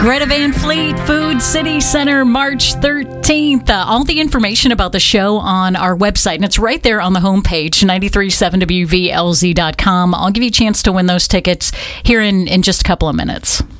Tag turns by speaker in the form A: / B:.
A: Greta Van Fleet, Food City Center, March 13th. All the information about the show on our website, and it's right there on the homepage, 937wvlz.com. I'll give you a chance to win those tickets here in just a couple of minutes.